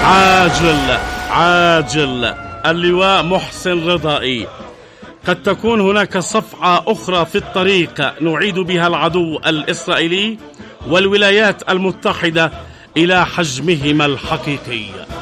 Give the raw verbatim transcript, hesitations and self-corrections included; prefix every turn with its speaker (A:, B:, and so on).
A: عاجل عاجل اللواء محسن رضائي، قد تكون هناك صفعة أخرى في الطريق نعيد بها العدو الإسرائيلي والولايات المتحدة إلى حجمهما الحقيقي.